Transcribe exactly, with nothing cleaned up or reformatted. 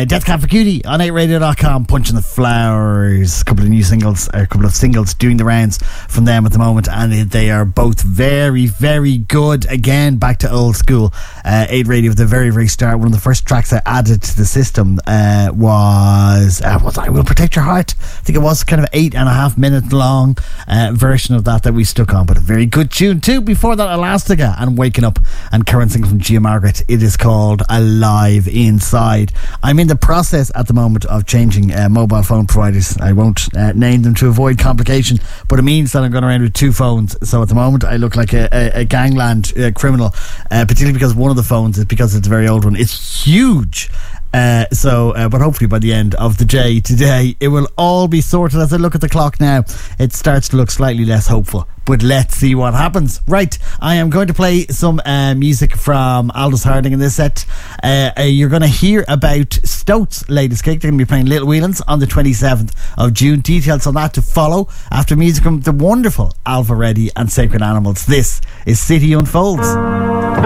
Uh, Death Cab for Cutie on eight radio dot com, Punching the Flowers. A couple of new singles, a couple of singles doing the rounds from them at the moment, and they are both very, very good. Again, back to old school. Uh, eight Radio at the very, very start. One of the first tracks I added to the system uh, was uh, was I Will Protect Your Heart. I think it was kind of eight and a half minute long uh, version of that that we stuck on, but a very good tune too. Before that, Elastica and Waking Up, and current single from Gia Margaret. It is called Alive Inside. I'm in the process at the moment of changing uh, mobile phone providers. I won't uh, name them to avoid complication, but it means that I'm going around with two phones. So at the moment I look like a, a, a gangland uh, criminal, uh, particularly because one of the phones is because it's a very old one. It's huge. Uh, so, uh, but hopefully by the end of the day today, it will all be sorted. As I look at the clock now, it starts to look slightly less hopeful. But let's see what happens. Right, I am going to play some uh, music from Aldous Harding in this set. Uh, uh, you're going to hear about Stoats' latest gig. They're going to be playing Little Whelan's on the twenty-seventh of June. Details on that to follow after music from the wonderful Alva Reddy and Sacred Animals. This is City Unfolds.